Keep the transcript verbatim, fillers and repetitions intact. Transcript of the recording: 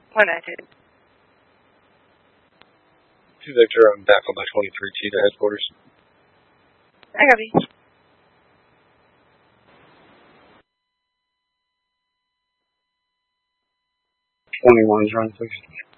One nine two. Two Victor, I'm back on my twenty-three T to headquarters. I got you. twenty-one is running, please.